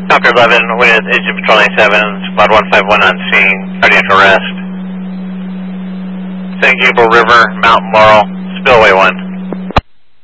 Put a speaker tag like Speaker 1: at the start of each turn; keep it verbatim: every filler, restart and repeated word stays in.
Speaker 1: Copy eleven with Agent Patrol ninety-seven, Squad one five one on scene, cardiac arrest. San Gabriel River, Mount Laurel, spillway one.